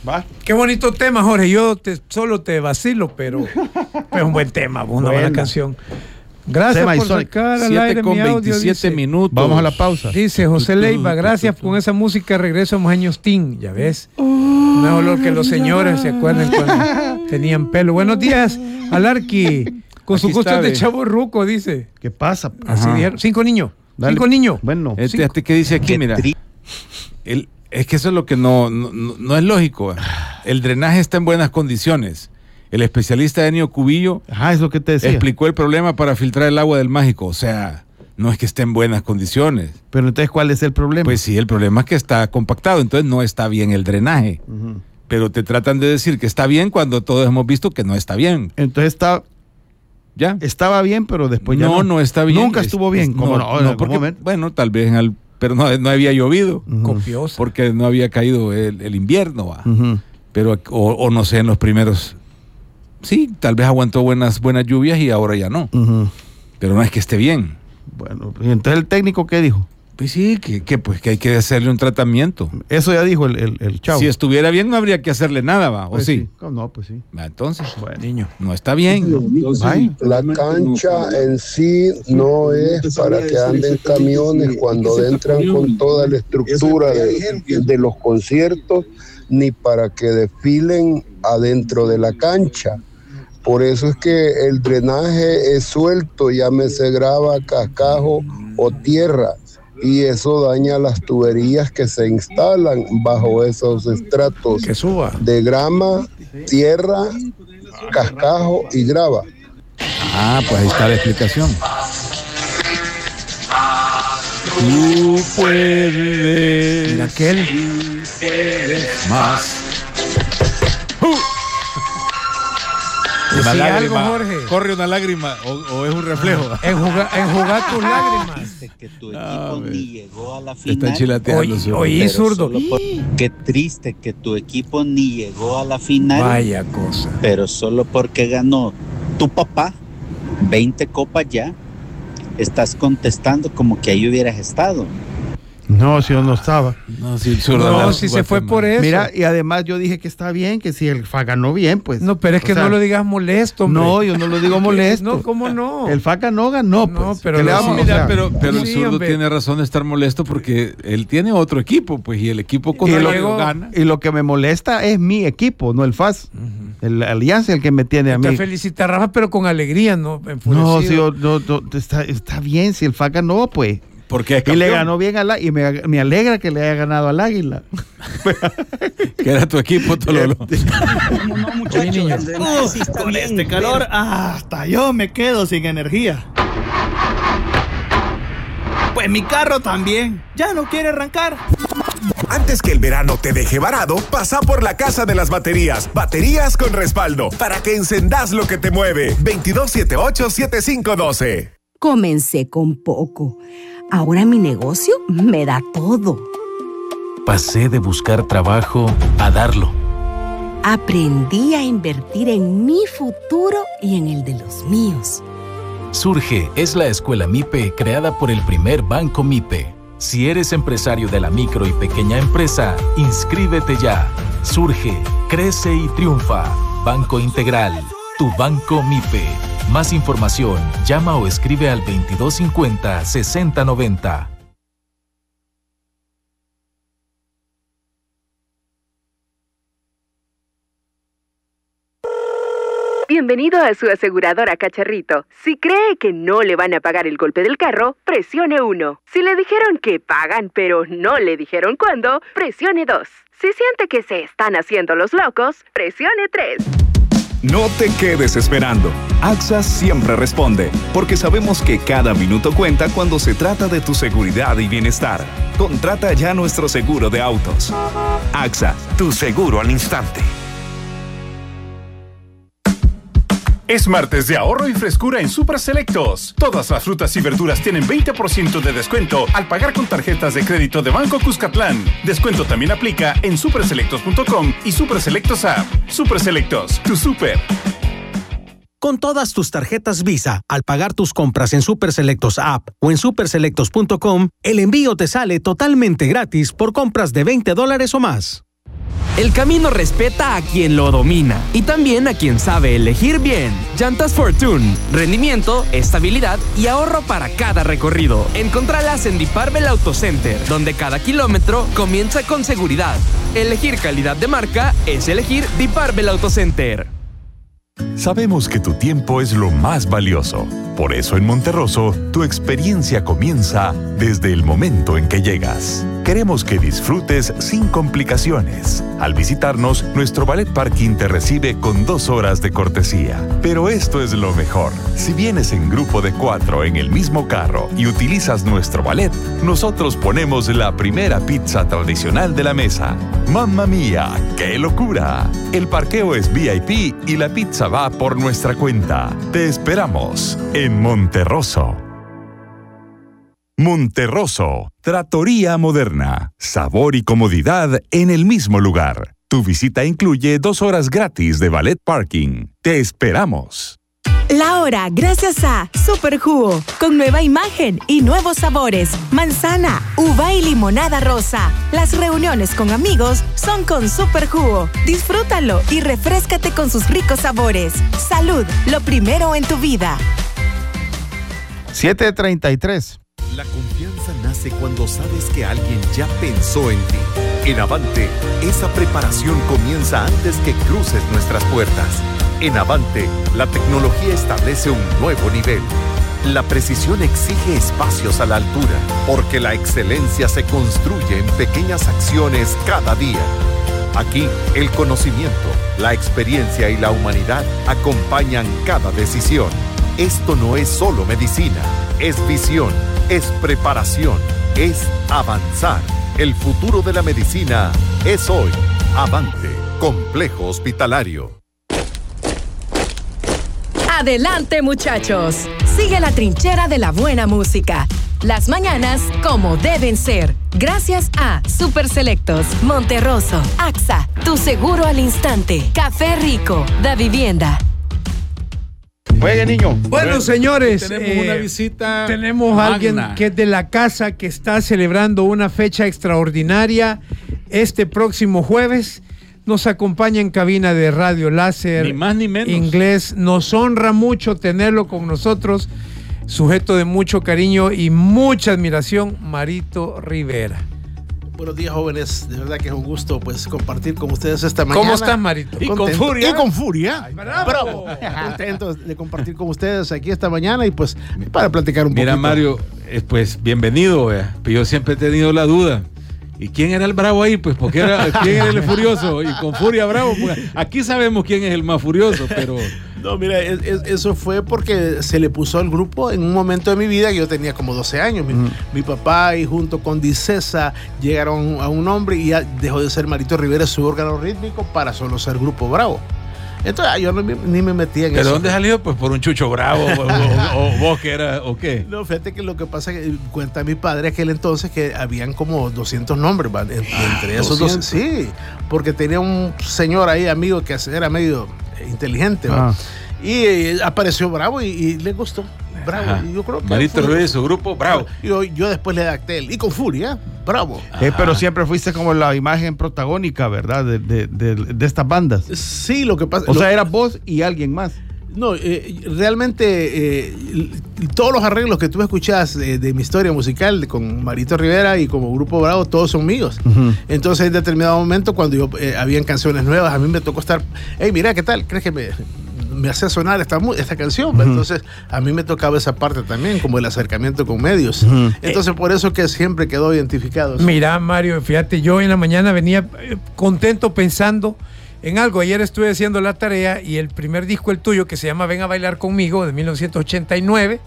Va. Qué bonito tema, Jorge. Yo solo te vacilo, pero es un buen tema, una buena canción. Gracias por sacar al aire mi audio. 27 minutos. Vamos a la pausa. Dice José Leiva, gracias con esa música, regreso a los años teen. Ya ves, no es olor que los señores se acuerden cuando tenían pelo. Buenos días, Alarqui, con su gusto de chavo ruco, dice. ¿Qué pasa? Así dijeron. 5 niños. Dale. 5 niños. Bueno. Este que dice aquí, mira. Es que eso es lo que no es lógico. El drenaje está en buenas condiciones. El especialista Enio Cubillo Es lo que te decía. explicó el problema para filtrar el agua del Mágico. O sea, no es que esté en buenas condiciones. Pero entonces, ¿cuál es el problema? Pues sí, el problema es que está compactado, entonces no está bien el drenaje. Pero te tratan de decir que está bien cuando todos hemos visto que no está bien. Entonces ¿Ya? estaba bien, pero después ya no está bien. Nunca estuvo bien. ¿Cómo no? No, porque, bueno, tal vez pero no había llovido. Copiosa. Porque no había caído el invierno. Ujú. Pero, o no sé, en los primeros... Sí, tal vez aguantó buenas lluvias y ahora ya no. Ujú. Pero no es que esté bien. Bueno, ¿y entonces el técnico qué dijo? Pues sí, pues que hay que hacerle un tratamiento. Eso ya dijo el chavo. Si estuviera bien no habría que hacerle nada, ¿va? ¿O Pues sí? No, pues sí. Entonces, Bueno. Niño. no está bien. La cancha en sí no es para que anden camiones cuando entran con toda la estructura de los conciertos, ni para que desfilen adentro de la cancha. Por eso es que el drenaje es suelto, llámese grava, cascajo o tierra, y eso daña las tuberías que se instalan bajo esos estratos Que suba. de grama, tierra, cascajo y grava. Pues ahí está la explicación. Tú puedes. Mira aquel. Más. Decía Una algo, lágrima. Jorge. Corre una lágrima o es un reflejo. Enjugar tus lágrimas. Que tu equipo ni llegó a la Se está final. chilateando. Oí, zurdo. Qué triste que tu equipo ni llegó a la final. Vaya cosa. Pero solo porque ganó tu papá 20 copas ya, estás contestando como que ahí hubieras estado. No, si yo no estaba. No, si el zurdo No, anda si se fue por eso. Mira, y además yo dije que está bien, que si el FA ganó bien, pues. No, pero es que no lo digas molesto, hombre. No, yo no lo digo molesto. No, ¿cómo no? El FACA no ganó, pues. No, pero ¿Qué le no, vamos a Mira, hacer? pero el Sí, zurdo hombre. tiene razón de estar molesto porque él tiene otro equipo, pues, y el equipo con Y el luego- gana. Y lo que me molesta es mi equipo, no el FAS. El Alianza es el que me tiene a mí. Te felicita, Rafa, pero con alegría, ¿no? No, Enfurecido. está bien, si el FACA no, pues. Porque es Y le campeón, ganó bien y me alegra que le haya ganado al Águila. que era tu equipo, Tololo. No, muchachos, con este calor, hasta yo me quedo sin energía. Pues mi carro también, ya no quiere arrancar. Antes que el verano te deje varado, pasa por la Casa de las Baterías. Baterías con respaldo, para que encendás lo que te mueve. 2278-7512. Comencé con poco. Ahora mi negocio me da todo. Pasé de buscar trabajo a darlo. Aprendí a invertir en mi futuro y en el de los míos. Surge es la escuela MIPE creada por el primer banco MIPE. Si eres empresario de la micro y pequeña empresa, inscríbete ya. Surge, crece y triunfa. Banco Integral, tu banco MIPE. Más información, llama o escribe al 2250-6090. Bienvenido a su aseguradora Cacharrito. Si cree que no le van a pagar el golpe del carro, presione 1. Si le dijeron que pagan pero no le dijeron cuándo, presione 2. Si siente que se están haciendo los locos, presione 3. No te quedes esperando. AXA siempre responde, porque sabemos que cada minuto cuenta cuando se trata de tu seguridad y bienestar. Contrata ya nuestro seguro de autos. AXA, tu seguro al instante. Es martes de ahorro y frescura en Super Selectos. Todas las frutas y verduras tienen 20% de descuento al pagar con tarjetas de crédito de Banco Cuscatlán. Descuento también aplica en superselectos.com y Super Selectos App. Super Selectos, tu super. Con todas tus tarjetas Visa, al pagar tus compras en Super Selectos App o en superselectos.com, el envío te sale totalmente gratis por compras de $20 o más. El camino respeta a quien lo domina y también a quien sabe elegir bien. Llantas Fortune, rendimiento, estabilidad y ahorro para cada recorrido. Encontralas en Diparvel Auto Center, donde cada kilómetro comienza con seguridad. Elegir calidad de marca es elegir Diparvel Auto Center. Sabemos que tu tiempo es lo más valioso. Por eso en Monterroso, tu experiencia comienza desde el momento en que llegas. Queremos que disfrutes sin complicaciones. Al visitarnos, nuestro Valet Parking te recibe con 2 horas de cortesía. Pero esto es lo mejor. Si vienes en grupo de 4 en el mismo carro y utilizas nuestro valet, nosotros ponemos la primera pizza tradicional de la mesa. ¡Mamma mía! ¡Qué locura! El parqueo es VIP y la pizza va por nuestra cuenta. Te esperamos en Monterroso. Monterroso, Trattoria Moderna. Sabor y comodidad en el mismo lugar. Tu visita incluye 2 horas gratis de valet parking. Te esperamos. La hora gracias a Super Jugo, con nueva imagen y nuevos sabores. Manzana, uva y limonada rosa. Las reuniones con amigos son con Super Jugo. Disfrútalo y refréscate con sus ricos sabores. Salud, lo primero en tu vida. 7:33. La confianza nace cuando sabes que alguien ya pensó en ti. En Avante, esa preparación comienza antes que cruces nuestras puertas. En Avante, la tecnología establece un nuevo nivel. La precisión exige espacios a la altura, porque la excelencia se construye en pequeñas acciones cada día. Aquí, el conocimiento, la experiencia y la humanidad acompañan cada decisión. Esto no es solo medicina, es visión, es preparación, es avanzar. El futuro de la medicina es hoy. Avante, Complejo Hospitalario. Adelante, muchachos. Sigue la trinchera de la buena música. Las mañanas como deben ser. Gracias a Super Selectos, Monterroso, AXA, tu seguro al instante, Café Rico, Da Vivienda. Juegue, niño. Bueno, señores, tenemos una visita. Tenemos a alguien que es de la casa, que está celebrando una fecha extraordinaria este próximo jueves. Nos acompaña en cabina de Radio Láser. Ni más ni menos. Inglés. Nos honra mucho tenerlo con nosotros. Sujeto de mucho cariño y mucha admiración, Marito Rivera. Buenos días, jóvenes. De verdad que es un gusto pues compartir con ustedes esta mañana. ¿Cómo estás, Marito? Y con furia. Y con furia. Ay, bravo. Contento de compartir con ustedes aquí esta mañana y pues para platicar un poquito. Mira, Mario, pues bienvenido. Yo siempre he tenido la duda. ¿Y quién era el bravo ahí? Pues porque ¿quién era el furioso? Y con furia bravo. Pues, aquí sabemos quién es el más furioso, pero... No, mira, eso fue porque se le puso al grupo en un momento de mi vida que yo tenía como 12 años. Mi papá y junto con Dicesa llegaron a un nombre y ya dejó de ser Marito Rivera su órgano rítmico para solo ser Grupo Bravo. Entonces yo ni me metía en eso. ¿Pero dónde salió? Pues por un Chucho Bravo o vos que era, ¿o qué? No, fíjate que lo que pasa es que cuenta mi padre aquel entonces que habían como 200 nombres, entre esos 200. Sí, porque tenía un señor ahí, amigo, que era medio inteligente, y apareció Bravo y le gustó. Bravo, y yo creo que Marito Rivera, su grupo, Bravo. Yo después le adapté y con furia, Bravo. Pero siempre fuiste como la imagen protagónica, ¿verdad? De estas bandas. Sí, lo que pasa. O sea, eras vos y alguien más. No, realmente todos los arreglos que tú escuchás de mi historia musical con Marito Rivera y como Grupo Bravo, todos son míos. Entonces en determinado momento cuando habían canciones nuevas, a mí me tocó estar, hey, mira, ¿qué tal? ¿Crees que me hacía sonar esta canción? Entonces a mí me tocaba esa parte también, como el acercamiento con medios. Entonces por eso que siempre quedó identificado. Mira, Mario, fíjate, yo en la mañana venía contento pensando en algo. Ayer estuve haciendo la tarea y el primer disco, el tuyo, que se llama Ven a Bailar Conmigo, de 1989,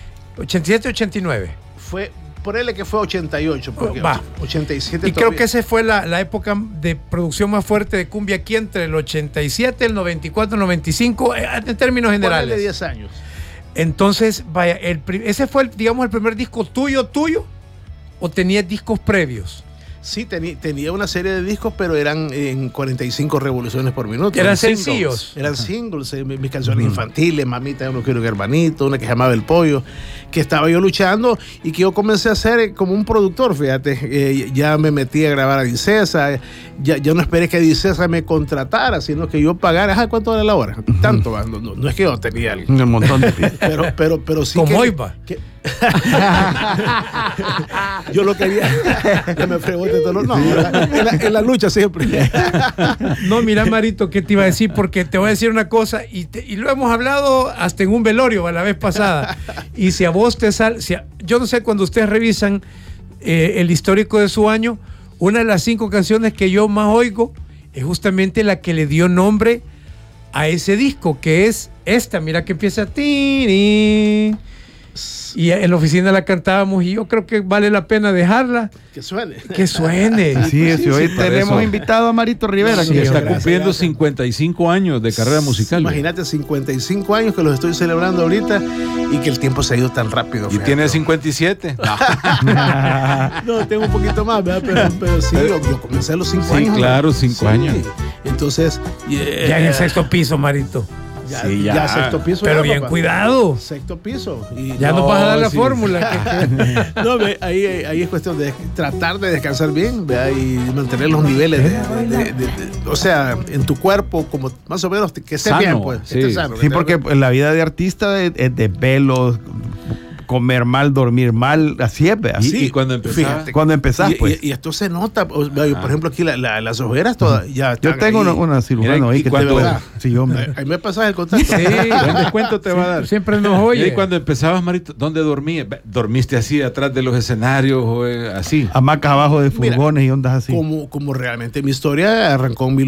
87-89. Fue, ponele que fue 88, porque 87 y todavía. Creo que esa fue la época de producción más fuerte de cumbia aquí, entre el 87, el 94, el 95, en términos generales. Ponele 10 años. Entonces, vaya, ese fue, digamos, el primer disco tuyo, ¿o tenías discos previos? Sí, tenía una serie de discos, pero eran en 45 revoluciones por minuto. Eran sencillos. Eran singles, mis canciones infantiles, Mamita, yo no quiero que hermanito, una que se llamaba El Pollo, que estaba yo luchando y que yo comencé a hacer como un productor, fíjate. Ya me metí a grabar a Dicesa, ya no esperé que Dicesa me contratara, sino que yo pagara. ¿Cuánto era la hora? Tanto, no es que yo tenía un montón de pero sí. Como Oiva. Yo lo quería. Ya me fregó este tono. No, en la lucha siempre. No, mira, Marito, ¿qué te iba a decir? Porque te voy a decir una cosa, y lo hemos hablado hasta en un velorio la vez pasada. Y si a vos te sale, yo no sé, cuando ustedes revisan el histórico de su año, una de las 5 canciones que yo más oigo es justamente la que le dio nombre a ese disco, que es esta. Mira que empieza Tini. Y en la oficina la cantábamos y yo creo que vale la pena dejarla. Que suene. Que suene. Sí, hoy tenemos invitado a Marito Rivera, que está cumpliendo 55 años de carrera musical. Imagínate, 55 años que los estoy celebrando ahorita y que el tiempo se ha ido tan rápido. Y tiene 57. No, tengo un poquito más, ¿verdad? Pero sí, yo comencé a los 5 años. Sí, claro, 5 años. Entonces... Ya en el 6º piso, Marito. Ya sexto piso. Pero ya, bien, papá. Cuidado. Sexto piso. Y ya nos vas a dar la fórmula. No, ahí es cuestión de tratar de descansar bien, ¿verdad? Y mantener los niveles o sea, en tu cuerpo, como más o menos que esté bien, pues. Sí, sí, porque la vida de artista es de velos, comer mal, dormir mal, así es, ¿verdad? Y cuando empezás, pues. Y esto se nota, por ejemplo, aquí las ojeras todas ya están. Yo tengo una cirujana ahí que cuando, sí, hombre. Ahí me pasas el contacto. Sí, buen descuento te va a dar. Siempre nos oye. Y cuando empezabas, Marito, ¿dónde dormías? ¿Dormiste así atrás de los escenarios o así? Hamacas abajo de furgones y ondas así. Como realmente mi historia arrancó en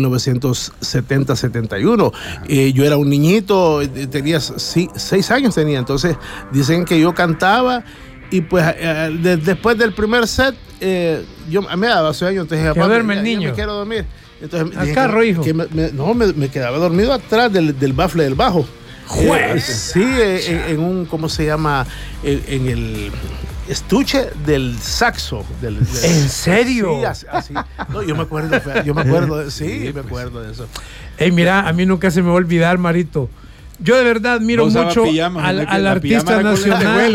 1970-71. Yo era un niñito, tenía 6 años tenía, entonces dicen que yo cantaba y pues después del primer set a mí me daba sueño, entonces que duerme el niño. Yo me quiero dormir. Entonces al carro, hijo. Me quedaba dormido atrás del bafle del bajo. Sí, en un, ¿cómo se llama? En el estuche del saxo. ¿En serio? Sí, así. No, yo me acuerdo de eso. Hey, mira, a mí nunca se me va a olvidar, Marito. Yo de verdad admiro mucho al artista nacional.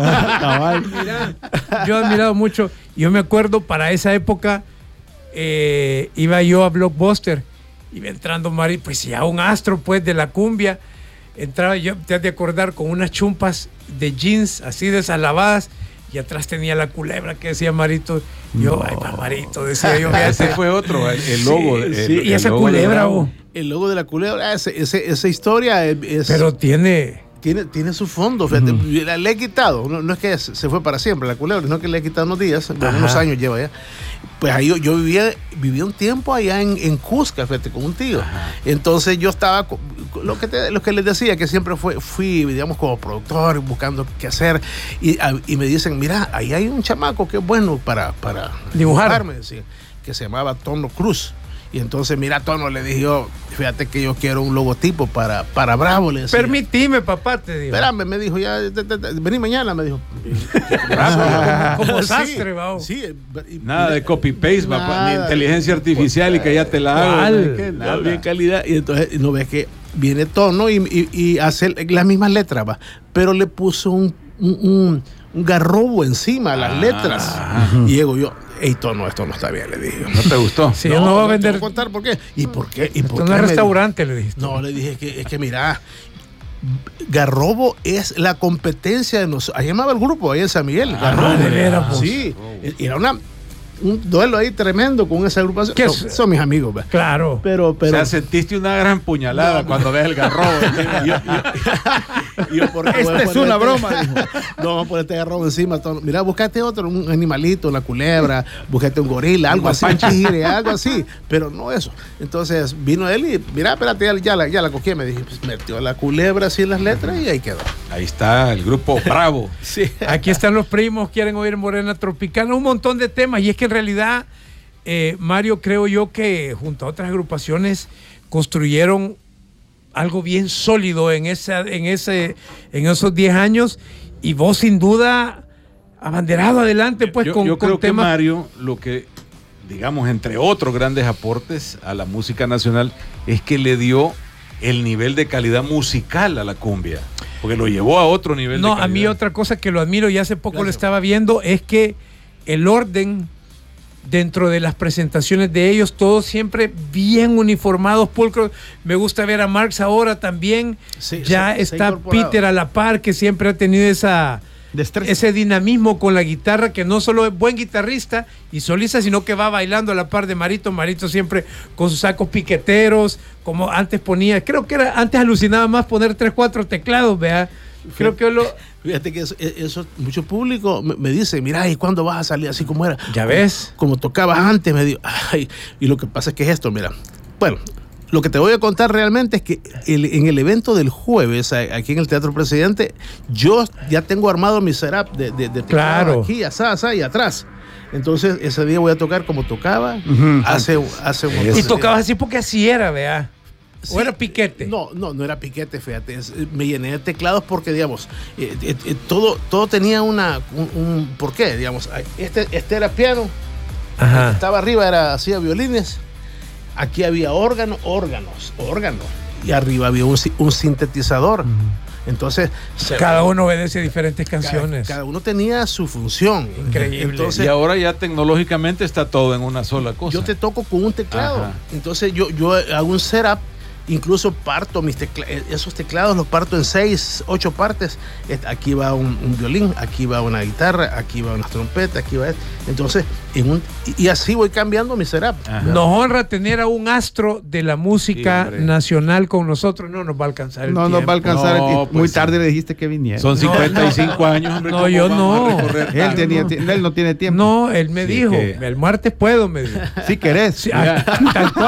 Mira, yo he admirado mucho. Yo me acuerdo, para esa época iba yo a Blockbuster, iba entrando Marito, pues ya un astro pues de la cumbia. Entraba yo, te has de acordar, con unas chumpas de jeans así desalavadas, y atrás tenía la culebra que decía Marito. Yo, ay, Marito, decía yo. Ese fue otro, el logo. Y esa culebra, el logo de la culebra, esa historia es... Pero tiene su fondo, fíjate, le he quitado, no es que se fue para siempre la culebra, sino que le he quitado unos días, unos años lleva ya. Pues ahí yo vivía un tiempo allá en Cusca, fíjate, con un tío. Entonces yo estaba, lo que les decía, que siempre fui, digamos, como productor, buscando qué hacer, y me dicen, mira, ahí hay un chamaco que es bueno para dibujarme, decía, que se llamaba Tono Cruz. Y entonces, mira, Tono, le dije yo, fíjate que yo quiero un logotipo para Bravo, le decía. Permitime, papá, te digo. Espérame, me dijo, ya, vení mañana, me dijo. Como sastre, vamos. Sí, nada de copy-paste, papá, ni inteligencia artificial y que ya te la hago. Nada, bien calidad. Y entonces, no ves que viene Tono y hace las mismas letras, va, pero le puso un garrobo encima a las letras. Y llego yo, Tono, esto no está bien, le dije. ¿No te gustó? Sí, no voy a vender. Te voy a contar por qué. ¿Y por qué? Esto no es restaurante, le dije. No, le dije es que mira, Garrobo es la competencia de nosotros. Ahí llamaba el grupo, ahí en San Miguel. Garrobo. De veras, pues. Sí, era un duelo ahí tremendo con esa agrupación. Son mis amigos, ¿verdad? Claro. Pero o sea, sentiste una gran puñalada cuando ves el Garrobo. Esta es una broma, dijo. No, vamos a poner este Garrobo encima. Mira, buscate otro, un animalito, una culebra, buscate un gorila, algo así, algo así, pero no eso. Entonces vino él y, mira, espérate, ya la cogí, me dije, pues metió la culebra así en las letras y ahí quedó. Ahí está el grupo Bravo. Sí. Aquí están los primos, quieren oír Morena Tropicana, un montón de temas, y es que en realidad, Mario, creo yo que junto a otras agrupaciones construyeron algo bien sólido en esos 10 años, y vos sin duda abanderado adelante pues yo creo con temas. Que Mario, lo que digamos, entre otros grandes aportes a la música nacional, es que le dio el nivel de calidad musical a la cumbia, porque lo llevó a otro nivel de calidad. A mí otra cosa que lo admiro y hace poco lo estaba viendo es que el orden dentro de las presentaciones de ellos, todos siempre bien uniformados, pulcros. Me gusta ver a Marx ahora también. Ya está Peter a la par, que siempre ha tenido ese dinamismo con la guitarra, que no solo es buen guitarrista y solista, sino que va bailando a la par de Marito. Marito siempre con sus sacos piqueteros, como antes ponía, creo que antes alucinaba más poner 3, 4 teclados, vea. Creo que Fíjate que eso mucho público me dice, mira, ¿y cuándo vas a salir así como era? Ya ves. Como tocabas antes, me digo, ay, y lo que pasa es que es esto, mira. Bueno, lo que te voy a contar realmente es que en el evento del jueves, aquí en el Teatro Presidente, yo ya tengo armado mi setup de teclado aquí, asá y atrás. Entonces, ese día voy a tocar como tocaba hace un montón. Y tocabas así porque así era, vea. ¿O era piquete? No era piquete, fíjate. Me llené de teclados porque, digamos, todo tenía un porqué, digamos. Este era piano, el que estaba arriba hacía violines, aquí había órganos, y arriba había un sintetizador. Entonces, cada uno obedece diferentes canciones. Cada uno tenía su función. Increíble. Entonces, y ahora ya tecnológicamente está todo en una sola cosa. Yo te toco con un teclado. Entonces yo hago un setup. Incluso parto esos teclados, los parto en 6, 8 partes. Aquí va un violín, aquí va una guitarra, aquí va una trompeta, aquí va. Entonces, y así voy cambiando mi setup. Nos honra tener a un astro de la música nacional con nosotros. No nos va a alcanzar el tiempo. No nos va a alcanzar el tiempo. Muy tarde le dijiste que viniera. Son 55 años, hombre. No, yo no. Él no tiene tiempo. No, él me dijo, el martes puedo, me dijo. Si querés. Tal cual.